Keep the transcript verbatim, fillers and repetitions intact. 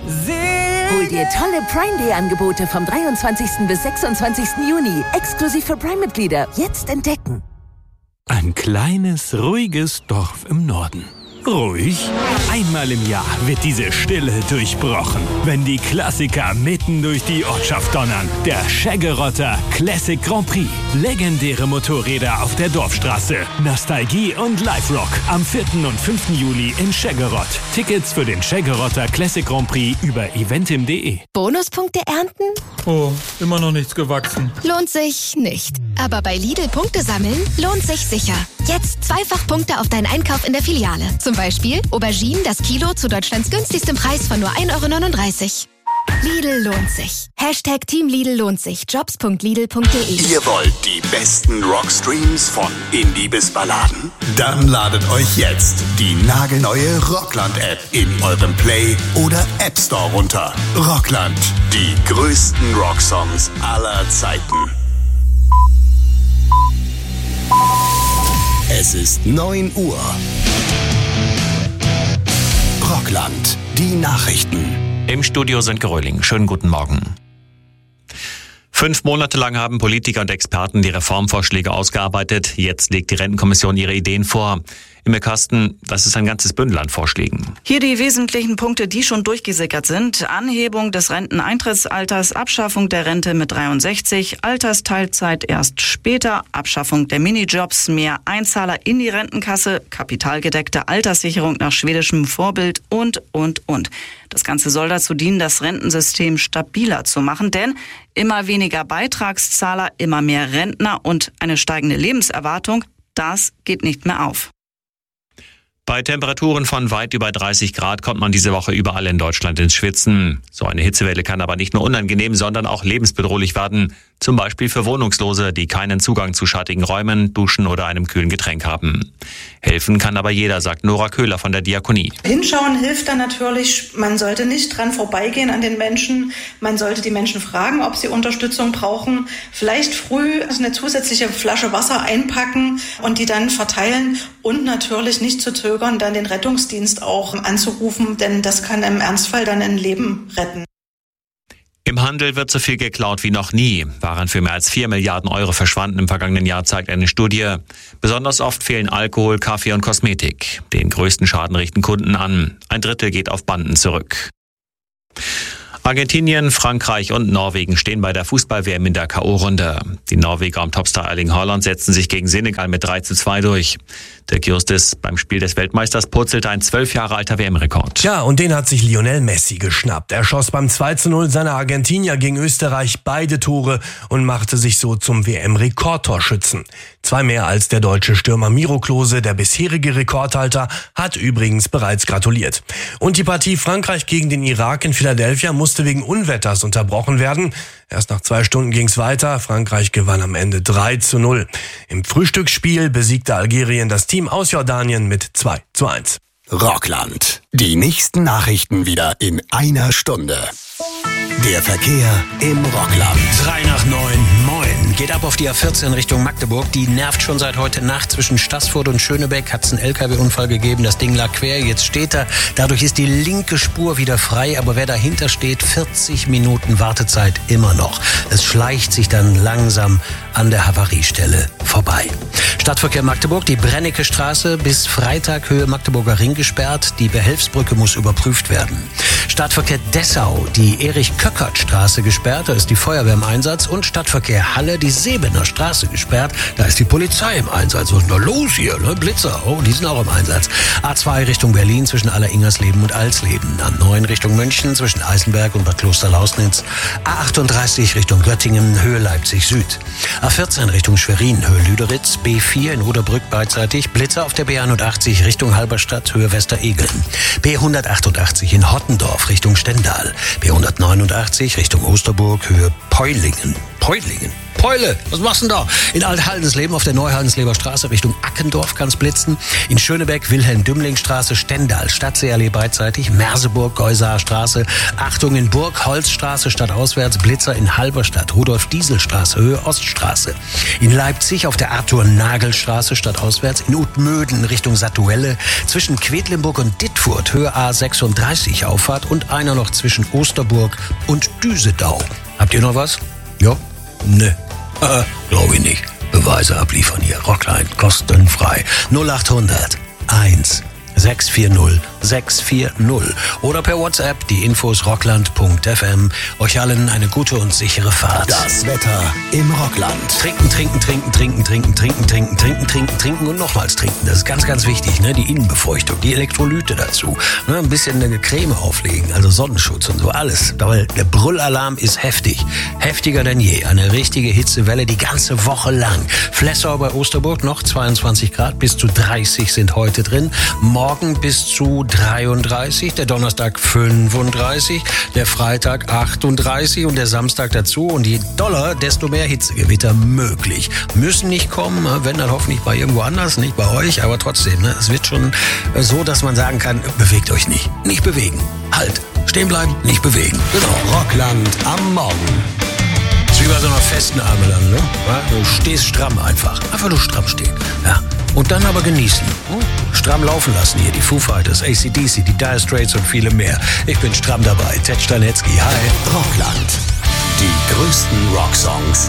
Hol dir tolle Prime Day Angebote vom dreiundzwanzigsten bis sechsundzwanzigsten Juni. Exklusiv für Prime-Mitglieder. Jetzt entdecken. Ein kleines, ruhiges Dorf im Norden. Ruhig? Einmal im Jahr wird diese Stille durchbrochen, wenn die Klassiker mitten durch die Ortschaft donnern. Der Scheggerotter Classic Grand Prix. Legendäre Motorräder auf der Dorfstraße. Nostalgie und Live-Rock. Am vierten und fünften Juli in Scheggerott. Tickets für den Scheggerotter Classic Grand Prix über eventim punkt de. Bonuspunkte ernten? Oh, immer noch nichts gewachsen. Lohnt sich nicht. Aber bei Lidl Punkte sammeln lohnt sich sicher. Jetzt zweifach Punkte auf deinen Einkauf in der Filiale. Zum Beispiel Auberginen das Kilo zu Deutschlands günstigstem Preis von nur ein Euro neununddreißig. Lidl lohnt sich. Hashtag Team Lidl lohnt sich. Jobs punkt lidl punkt de. Ihr wollt die besten Rockstreams von Indie bis Balladen? Dann ladet euch jetzt die nagelneue Rockland-App in eurem Play- oder App Store runter. Rockland, die größten Rocksongs aller Zeiten. Es ist neun Uhr. Rockland, die Nachrichten. Im Studio sind Geröhling. Schönen guten Morgen. Fünf Monate lang haben Politiker und Experten die Reformvorschläge ausgearbeitet. Jetzt legt die Rentenkommission ihre Ideen vor. Im Kasten, das ist ein ganzes Bündel an Vorschlägen. Hier die wesentlichen Punkte, die schon durchgesickert sind. Anhebung des Renteneintrittsalters, Abschaffung der Rente mit dreiundsechzig, Altersteilzeit erst später, Abschaffung der Minijobs, mehr Einzahler in die Rentenkasse, kapitalgedeckte Alterssicherung nach schwedischem Vorbild und, und, und. Das Ganze soll dazu dienen, das Rentensystem stabiler zu machen, denn immer weniger Beitragszahler, immer mehr Rentner und eine steigende Lebenserwartung, das geht nicht mehr auf. Bei Temperaturen von weit über dreißig Grad kommt man diese Woche überall in Deutschland ins Schwitzen. So eine Hitzewelle kann aber nicht nur unangenehm, sondern auch lebensbedrohlich werden. Zum Beispiel für Wohnungslose, die keinen Zugang zu schattigen Räumen, Duschen oder einem kühlen Getränk haben. Helfen kann aber jeder, sagt Nora Köhler von der Diakonie. Hinschauen hilft dann natürlich. Man sollte nicht dran vorbeigehen an den Menschen. Man sollte die Menschen fragen, ob sie Unterstützung brauchen. Vielleicht früh eine zusätzliche Flasche Wasser einpacken und die dann verteilen. Und natürlich nicht zu zögern, dann den Rettungsdienst auch anzurufen, denn das kann im Ernstfall dann ein Leben retten. Im Handel wird so viel geklaut wie noch nie. Waren für mehr als vier Milliarden Euro verschwanden im vergangenen Jahr, zeigt eine Studie. Besonders oft fehlen Alkohol, Kaffee und Kosmetik. Den größten Schaden richten Kunden an. Ein Drittel geht auf Banden zurück. Argentinien, Frankreich und Norwegen stehen bei der Fußball-W M in der K O-Runde. Die Norweger um Topstar Erling Haaland setzten sich gegen Senegal mit drei zu zwei durch. Dirk Justis, beim Spiel des Weltmeisters purzelte ein zwölf Jahre alter W M-Rekord. Ja, und den hat sich Lionel Messi geschnappt. Er schoss beim zwei zu null seiner Argentinier gegen Österreich beide Tore und machte sich so zum W M-Rekordtorschützen. Zwei mehr als der deutsche Stürmer Miro Klose, der bisherige Rekordhalter, hat übrigens bereits gratuliert. Und die Partie Frankreich gegen den Irak in Philadelphia musste wegen Unwetters unterbrochen werden. Erst nach zwei Stunden ging's weiter. Frankreich gewann am Ende drei zu null. Im Frühstücksspiel besiegte Algerien das Team aus Jordanien mit zwei zu eins. Rockland. Die nächsten Nachrichten wieder in einer Stunde. Der Verkehr im Rockland. Drei nach neun, moin. Geht ab auf die A vierzehn Richtung Magdeburg. Die nervt schon seit heute Nacht. Zwischen Staßfurt und Schönebeck hat es einen L K W-Unfall gegeben. Das Ding lag quer, jetzt steht er. Dadurch ist die linke Spur wieder frei. Aber wer dahinter steht, vierzig Minuten Wartezeit immer noch. Es schleicht sich dann langsam an der Havariestelle vorbei. Stadtverkehr Magdeburg, die Brennecke Straße bis Freitag Höhe Magdeburger Ring gesperrt. Die Behelfsbrücke muss überprüft werden. Stadtverkehr Dessau, die Erich-Köckert-Straße gesperrt, da ist die Feuerwehr im Einsatz. Und Stadtverkehr Halle, die Sebener Straße gesperrt, da ist die Polizei im Einsatz. Was ist denn da los hier? Ne? Blitzer, oh, die sind auch im Einsatz. A zwei Richtung Berlin zwischen Aller-Ingersleben und Alsleben. A neun Richtung München zwischen Eisenberg und Bad Klosterlausnitz. A achtunddreißig Richtung Göttingen, Höhe Leipzig Süd. A vierzehn Richtung Schwerin, Höhe Lüderitz. B vier in Oderbrück beidseitig. Blitzer auf der B einundachtzig Richtung Halberstadt, Höhe Westeregeln. B hundertachtundachtzig in Hottendorf Richtung Stendal. B hundertneunundachtzig Richtung Osterburg, Höhe Peulingen. Peulingen. Keule, was machst du denn da? In Alt-Haldensleben auf der Neuhaldensleber Straße Richtung Ackendorf kann's blitzen. In Schönebeck, Wilhelm-Dümling-Straße, Stendal, Stadtseeallee beidseitig, Merseburg, Geusaer Straße. Achtung, in Burg, Holzstraße, stadtauswärts, Blitzer in Halberstadt, Rudolf-Diesel-Straße, Höhe Oststraße. In Leipzig auf der Arthur-Nagel-Straße, stadtauswärts, in Utmöden Richtung Satuelle, zwischen Quedlinburg und Dittfurt, Höhe A sechsunddreißig Auffahrt und einer noch zwischen Osterburg und Düsedau. Habt ihr noch was? Ja? Ne. Äh, glaube ich nicht. Beweise abliefern hier. Rockline, kostenfrei. null achthundert eins sechs vier null sechs vier null oder per WhatsApp die Infos rockland punkt f m. Euch allen eine gute und sichere Fahrt. Das Wetter im Rockland. Trinken, trinken, trinken, trinken, trinken, trinken, trinken, trinken, trinken, trinken und nochmals trinken. Das ist ganz, ganz wichtig, ne? Die Innenbefeuchtung, die Elektrolyte dazu. Ne? Ein bisschen eine Creme auflegen, also Sonnenschutz und so, alles. Weil der Brüllalarm ist heftig. Heftiger denn je. Eine richtige Hitzewelle die ganze Woche lang. Flessau bei Osterburg noch zweiundzwanzig Grad, bis zu dreißig sind heute drin. Morgen bis zu dreiunddreißig, der Donnerstag fünfunddreißig, der Freitag achtunddreißig und der Samstag dazu. Und je doller, desto mehr Hitzegewitter möglich. Müssen nicht kommen, wenn dann hoffentlich bei irgendwo anders, nicht bei euch, aber trotzdem. Ne? Es wird schon so, dass man sagen kann, bewegt euch nicht. Nicht bewegen. Halt. Stehen bleiben, nicht bewegen. Genau. Rockland am Morgen. Das ist wie bei so einer festen Arme dann, ne? Du stehst stramm einfach. Einfach nur stramm stehen. Ja. Und dann aber genießen. Stramm laufen lassen hier. Die Foo Fighters, A C D C, die Dire Straits und viele mehr. Ich bin stramm dabei. Ted Stanetzky, hi. Rockland. Die größten Rocksongs